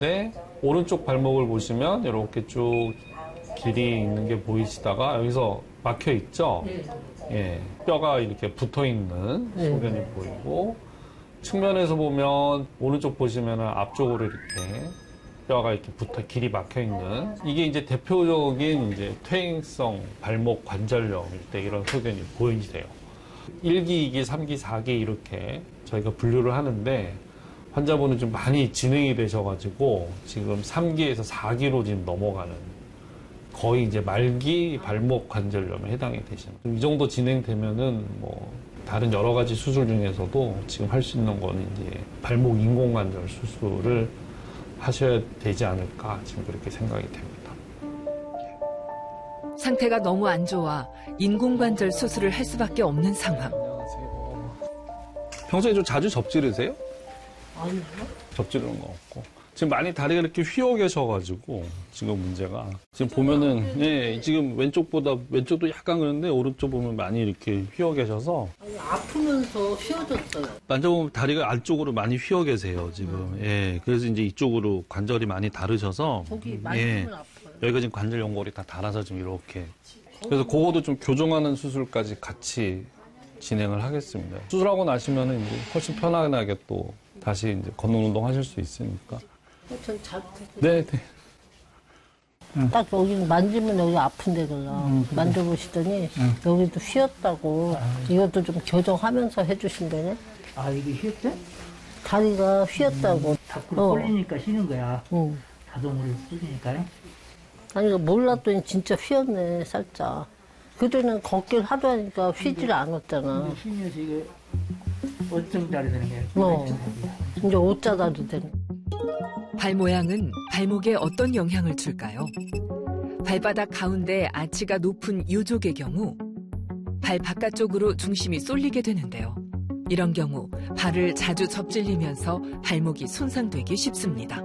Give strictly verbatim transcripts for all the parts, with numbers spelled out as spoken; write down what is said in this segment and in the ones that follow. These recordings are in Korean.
네, 오른쪽 발목을 보시면 이렇게 쭉 길이 있는 게 보이시다가 여기서 막혀 있죠? 네. 예, 뼈가 이렇게 붙어 있는 네. 소견이 보이고, 측면에서 보면 오른쪽 보시면 앞쪽으로 이렇게 뼈가 이렇게 붙어 길이 막혀 있는, 이게 이제 대표적인 이제 퇴행성 발목 관절염일 때 이런 소견이 보이세요. 일 기, 이 기, 삼 기, 사 기 이렇게 저희가 분류를 하는데, 환자분은 좀 많이 진행이 되셔가지고 지금 삼 기에서 사 기로 지금 넘어가는, 거의 이제 말기 발목 관절염에 해당이 되시는. 이 정도 진행되면은 뭐 다른 여러 가지 수술 중에서도 지금 할 수 있는 거는 이제 발목 인공관절 수술을 하셔야 되지 않을까 지금 그렇게 생각이 됩니다. 상태가 너무 안 좋아 인공관절 수술을 할 수밖에 없는 상황. 평소에 좀 자주 접지르세요? 아니요. 접지르는 거 없고. 지금 많이 다리가 이렇게 휘어 계셔가지고 지금 문제가. 지금 보면은 예, 지금 왼쪽보다 왼쪽도 약간 그런데 오른쪽 보면 많이 이렇게 휘어 계셔서. 아니, 아프면서 휘어졌어요. 만져보면 다리가 안쪽으로 많이 휘어 계세요 지금. 예, 그래서 이제 이쪽으로 관절이 많이 다르셔서. 거기 만지면 예, 아파요. 여기가 지금 관절 연골이 다 닳아서 지금 이렇게. 그래서 그거도 좀 교정하는 수술까지 같이 진행을 하겠습니다. 수술하고 나시면은 이제 훨씬 편안하게 또 다시 이제 걷는 운동 하실 수 있으니까. 전 잘. 네, 네. 딱 여기 만지면 여기 아픈 데걸로 응, 그래. 만져보시더니 응. 여기도 휘었다고. 아. 이것도 좀 교정하면서 해주신다네. 아, 이게 휘었대? 다리가 휘었다고. 밖으로 어. 쏠리니까 쉬는 거야. 응. 자동으로 쏠리니까요. 아니 이거 몰랐더니 진짜 휘었네 살짝. 그전에는 걷기를 하도 하니까 휘지를 않았잖아. 근데 쉬면서 이게 어쩜 자리 되는 거야. 어. 이제 옷자다도 되는. 발 모양은 발목에 어떤 영향을 줄까요? 발바닥 가운데 아치가 높은 유족의 경우 발 바깥쪽으로 중심이 쏠리게 되는데요. 이런 경우 발을 자주 접질리면서 발목이 손상되기 쉽습니다.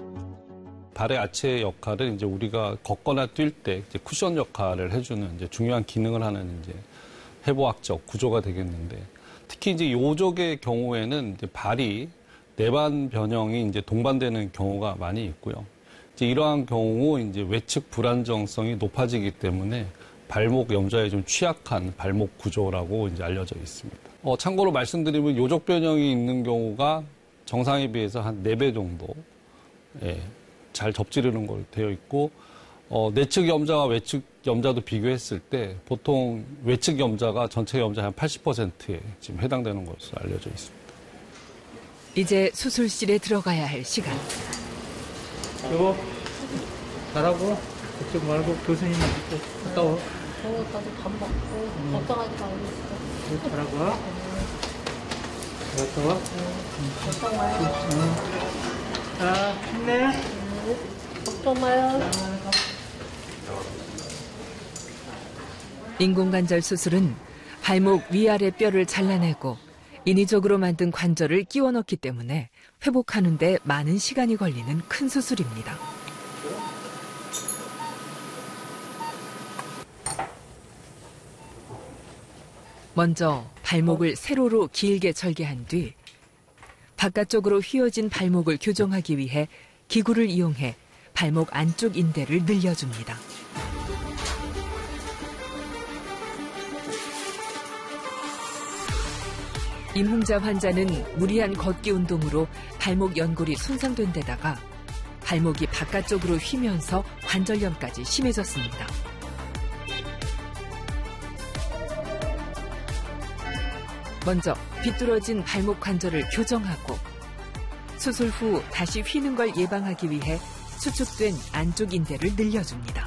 발의 아치의 역할은 이제 우리가 걷거나 뛸 때 이제 쿠션 역할을 해주는 이제 중요한 기능을 하는 이제 해부학적 구조가 되겠는데, 특히 이제 요족의 경우에는 이제 발이 내반 변형이 이제 동반되는 경우가 많이 있고요. 이제 이러한 경우 이제 외측 불안정성이 높아지기 때문에 발목 염좌에 좀 취약한 발목 구조라고 이제 알려져 있습니다. 어, 참고로 말씀드리면 요족 변형이 있는 경우가 정상에 비해서 한 네 배 정도 예, 잘 접지르는 걸로 되어 있고, 어, 내측 염좌와 외측 염좌도 비교했을 때 보통 외측 염좌가 전체 염좌 한 팔십 퍼센트에 지금 해당되는 것으로 알려져 있습니다. 이제 수술실에 들어가야 할 시간. 여보, 잘하고, 걱정 말고 교수님만 듣고 갔다 와. 저거까지 밥 먹고 걱정하지 말고 있어. 잘하고 와. 갔다 와. 걱정 마요. 자, 힘내. 걱정 마요. 인공관절 수술은 발목 위아래 뼈를 잘라내고 인위적으로 만든 관절을 끼워 넣기 때문에 회복하는 데 많은 시간이 걸리는 큰 수술입니다. 먼저 발목을 세로로 길게 절개한 뒤 바깥쪽으로 휘어진 발목을 교정하기 위해 기구를 이용해 발목 안쪽 인대를 늘려줍니다. 임홍자 환자는 무리한 걷기 운동으로 발목 연골이 손상된 데다가 발목이 바깥쪽으로 휘면서 관절염까지 심해졌습니다. 먼저 비뚤어진 발목 관절을 교정하고 수술 후 다시 휘는 걸 예방하기 위해 수축된 안쪽 인대를 늘려줍니다.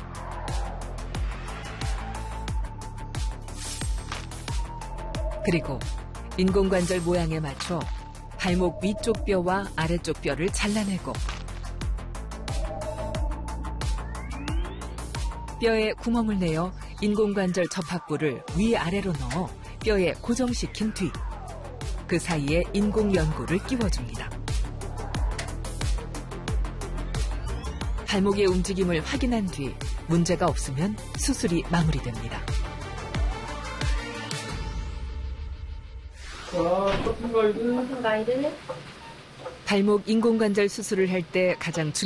그리고 인공관절 모양에 맞춰 발목 위쪽 뼈와 아래쪽 뼈를 잘라내고 뼈에 구멍을 내어 인공관절 접합부를 위아래로 넣어 뼈에 고정시킨 뒤 그 사이에 인공연골을 끼워줍니다. 발목의 움직임을 확인한 뒤 문제가 없으면 수술이 마무리됩니다. 자, 커튼 가이드. 커튼 가이드. 발목 인공관절 수술을 할 때 가장 중요한